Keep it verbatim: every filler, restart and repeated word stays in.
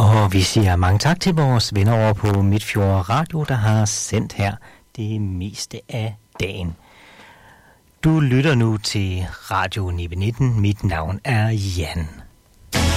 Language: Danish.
Og vi siger mange tak til vores venner over på Midtfjord Radio, der har sendt her det meste af dagen. Du lytter nu til Radio nitten nitten. Mit navn er Jan.